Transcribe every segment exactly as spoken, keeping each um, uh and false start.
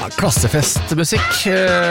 klassefestmusikk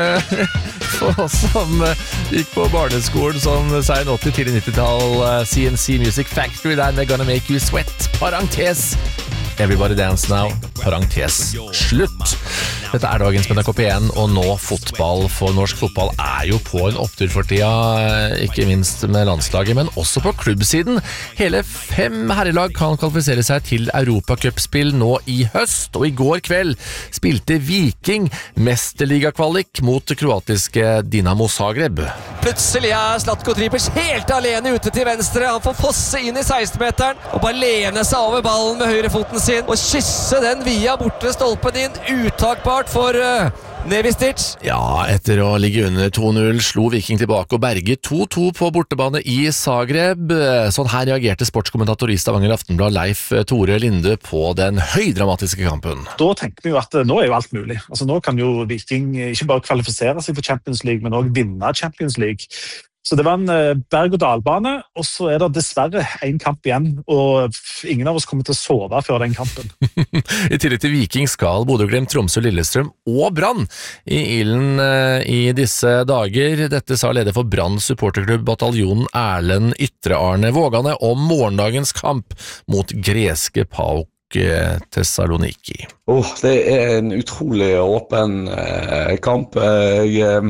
for oss som gikk på barneskolen som sein åtti til nittitall. C N C Music Factory der med Gonna Make You Sweat, parentes Everybody Dance Now, parentes slutt. Dette er dagens P N K P en, og nå fotball, for norsk fotball er jo på en opptur for tida, ikke minst med landslaget, men også på klubbsiden. Hele fem herrelag kan kvalifisere seg til Europacupspill nå i høst, og i går kveld spilte Viking mesterligakvalik mot kroatiske Dinamo Zagreb. Plutselig er Zlatko Tripic helt alene ute til venstre. Han får fosse inn i seksten-meteren og bare lene seg over ballen med høyrefoten sin og kysse den via bortre stolpen inn. Uttakbart for uh, Nevistic. Ja, etter å ligge under to null slo Viking tilbake og berget to to på bortebane i Zagreb. Sånn her reagerte sportskommentator i Stavanger Aftenblad Leif Tore Linde på den høydramatiske kampen. Da tenker vi jo at nå er jo alt mulig. Altså, nå kan jo Viking ikke bare kvalifisere seg for Champions League, men også vinne Champions League. Så det var en berg-og-dal-bane, og så er det dessverre en kamp igjen, og ingen av oss kommer til å sove før den kampen. I tillegg til Viking skal Bodø Glimt, Tromsø, Lillestrøm og Brann i ilden i disse dager. Dette sa leder for Brann supporterklubb Bataljonen Erlend Ytre-Arne Vågane om morgendagens kamp mot greske PAOK Thessaloniki. Oh, det er en utrolig åpen eh, kamp. Jeg...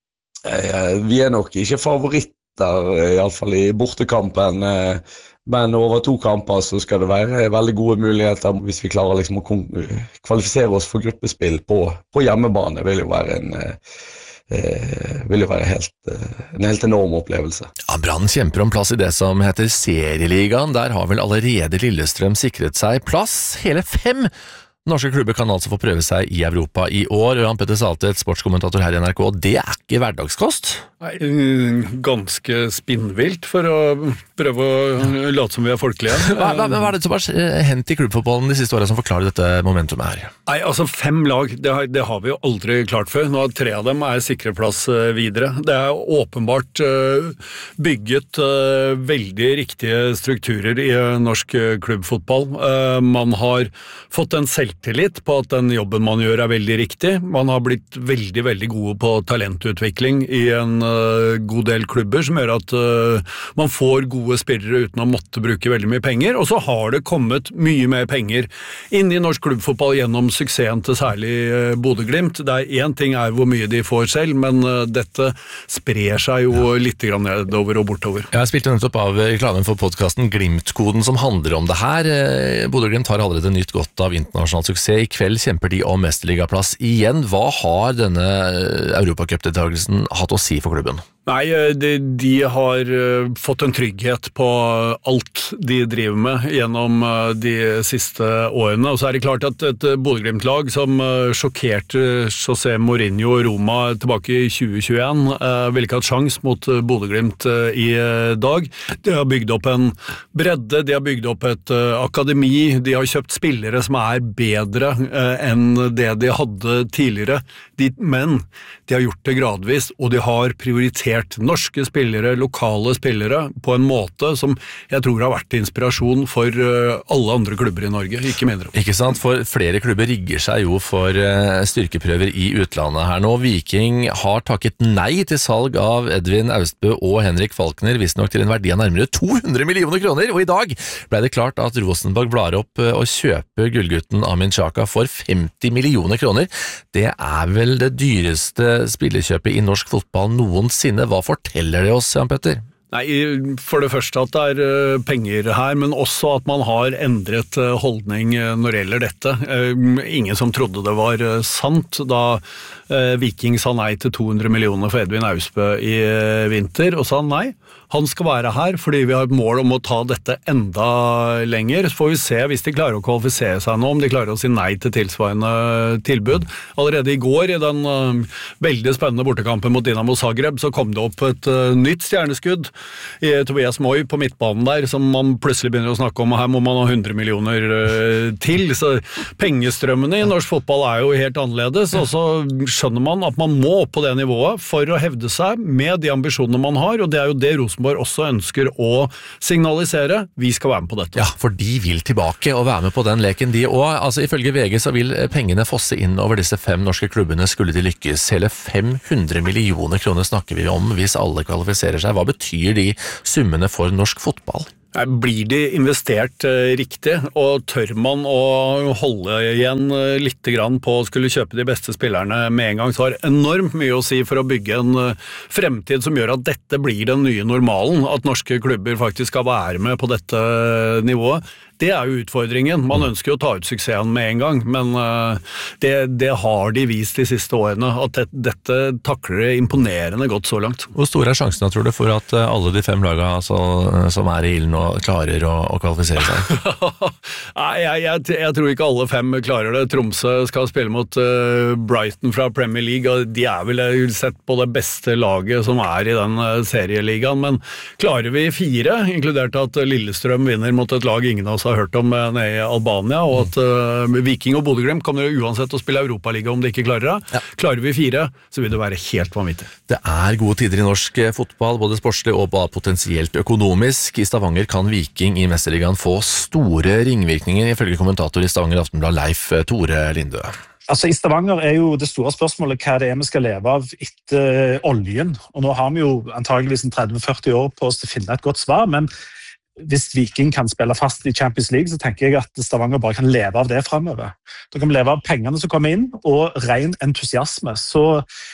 Vi er nok ikke favoritter, i alle fall i bortekampen, men over to kamper så skal det være veldig gode muligheter hvis vi klarer liksom å kvalifisere oss for gruppespill på, på hjemmebane. Det vil jo være en, eh, vil jo være helt, en helt enorm opplevelse. Ja, Brann kjemper om plass i det som heter Serieligaen. Der har vel allerede Lillestrøm sikret seg plass. Hele fem norske klubber kan altså få prøve seg i Europa i år. Jan Petter Saltvedt, sportskommentator her i N R K. Det er ikke hverdagskost? Nei, ganske spinnvilt for å prøve å late som vi er folkelige. Hva, hva, hva er det som har hendt i klubbfotballen de siste årene som forklarer dette momentumet her? Nei, altså fem lag, det har, det har vi jo aldri klart før. Nå har tre av dem er sikre plass videre. Det er åpenbart bygget veldig riktige strukturer i norsk klubbfotball. Man har fått en selvtillit på at den jobben man gjør er veldig riktig. Man har blitt veldig, veldig gode på talentutvikling i en god del klubber, som gjør at uh, man får gode spillere uten å måtte bruke veldig mye penger, og så har det kommet mye mer penger inn i norsk klubbfotball gjennom suksessen til særlig uh, Bodø Glimt. Det er en ting er hvor mye de får selv, men uh, dette sprer seg jo ja. litt grann nedover og bortover. Jeg spilte nettopp av reklamen for podcasten Glimt-koden som handler om det her. Bodø Glimt har allerede nytt godt av internasjonal suksess. I kveld kjemper de om mesterligaplass igjen. Hva har denne Europacup-deltakelsen hatt å si for klubben? Nei, de, de har fått en trygghet på alt de driver med gjennom de siste årene, og så er det klart at et Bodø Glimt-lag som sjokkerte José Mourinho og Roma tilbake i tjue tjueen ville ikke hatt sjans mot Bodø Glimt i dag. De har bygd opp en bredde, de har bygd opp et akademi, de har kjøpt spillere som er bedre enn det de hadde tidligere, de, men de har gjort det gradvis, og de har prioritert norske spillere, lokale spillere, på en måte som jeg tror har vært inspirasjon for alle andre klubber i Norge, ikke mindre. Ikke sant, for flere klubber rigger seg jo for styrkeprøver i utlandet her nå. Viking har takket nei til salg av Edvin Austbø og Henrik Falkner, visstnok til en verdi av nærmere to hundre millioner kroner, og i dag ble det klart at Rosenborg blar opp og kjøper gullgutten Amin Chaka for femti millioner kroner. Det er vel det dyreste spillekjøpet i norsk fotball noensinne. Hva forteller det oss, Jan Petter? Nei, for det første at det er penger her, men også at man har endret holdning når det gjelder dette. Ingen som trodde det var sant da Viking sa nei til to hundre millioner for Edvin Austbø i vinter, og sa nei. Han skal være her fordi vi har et mål om å ta dette enda lenger. Så får vi se hvis de klarer å kvalifisere seg nå, om de klarer å si nei til tilsvarende tilbud. Allerede i går, i den uh, veldig spennende bortekampen mot Dinamo Zagreb, så kom det opp et uh, nytt stjerneskudd. i Tobias Moy på midtbanen der, som man plutselig begynner å snakke om, og her må man ha hundre millioner uh, til, så pengestrømmene i norsk fotball er jo helt annerledes, og så skjønner man at man må på det nivået for å hevde seg med de ambisjonene man har, og det er jo det Rosenborg også ønsker å signalisere, vi skal være med på dette. Ja, for de vil tilbake og være med på den leken de, og altså ifølge V G så vil pengene fosse inn over disse fem norske klubbene skulle de lykkes. Hele fem hundre millioner kroner snakker vi om hvis alle kvalifiserer seg. Hva betyr de summene for norsk fotball? Blir de investert uh, riktig, og tør man å holde igjen uh, litt grann på å skulle kjøpe de beste spillerne med en gang, så har enormt mye å si for å bygge en uh, fremtid som gjør at dette blir den nye normalen, at norske klubber faktisk skal være med på dette uh, nivået. Det er jo utfordringen. Man ønsker jo å ta ut suksessen med en gang, men uh, det, det har de vist de siste årene, at det, dette takler det imponerende godt så langt. Hvor store er sjansene, tror du, for at alle de fem lagene altså, som er i ilden og klarer å, å kvalifisere seg? Nei, jeg, jeg, jeg tror ikke alle fem klarer det. Tromsø skal spille mot uh, Brighton fra Premier League, og de er vel sett på det beste laget som er i den uh, serieligaen, men klarer vi fire, inkludert at Lillestrøm vinner mot et lag ingen av oss har hørt om nede i Albania, og at uh, Viking og Bodø/Glimt kommer jo uansett å spille Europaliga om de ikke klarer det. Ja. Klarer vi fire, så vil det være helt vanvittig. Det er gode tider i norsk fotball, både sportslig og potensielt økonomisk. I Stavanger kan Viking i Mesterligaen få store ringvirkninger, ifølge kommentator i Stavanger Aftenblad Leif Tore Lindø. Altså I Stavanger er jo det store spørsmålet hva det er vi skal leve av etter oljen, og nå har vi jo antageligvis en tretti til førti år på oss til å finne et godt svar, men hvis Viking kan spille fast i Champions League, så tenker jeg at Stavanger bare kan leve av det fremover. Da kan vi leve av pengene som kommer inn, og ren entusiasme. Så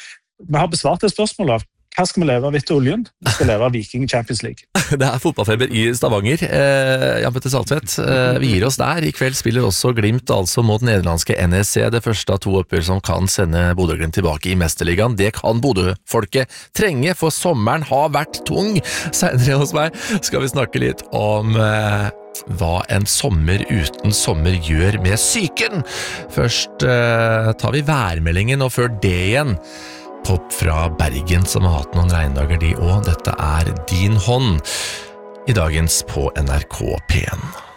vi har besvart det spørsmålet. Hva skal vi leve av etter oljen? Vi skal leve av Viking Champions League. Det er fotballfeber i Stavanger. Eh, Jan Petter Saltvedt, eh, vi gir oss der. I kveld spiller også Glimt altså mot nederlandske N E C, det første av to oppgjør som kan sende Bodø/Glimt tilbake i Mesterligaen. Det kan Bodø-folket trenge, for sommeren har vært tung. Senere hos meg skal vi snakke litt om eh, hva en sommer uten sommer gjør med psyken. Først eh, tar vi værmeldingen, og før det igjen Pop fra Bergen, som har hatt noen regndager de, og dette er Din hånd i dagens på N R K P en.